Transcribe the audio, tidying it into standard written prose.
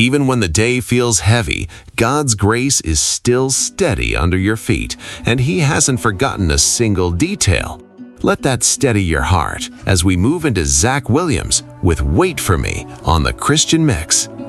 Even when the day feels heavy, God's grace is still steady under your feet, and He hasn't forgotten a single detail. Let that steady your heart as we move into Zach Williams with Wait For Me on The Christian Mix.